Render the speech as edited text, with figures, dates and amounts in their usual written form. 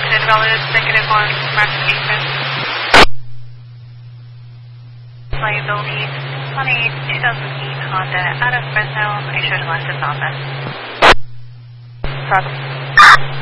location relative to -1 modification. Liability on a 2008 Honda out of Fresno. I showed last office. Problem.